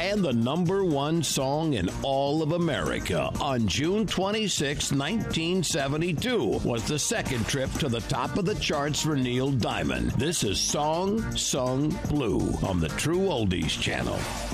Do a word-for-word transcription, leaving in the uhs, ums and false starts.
and the number one song in all of America on June twenty-sixth, nineteen seventy-two, was the second trip to the top of the charts for Neil Diamond. This is Song Sung Blue on the True Oldies Channel.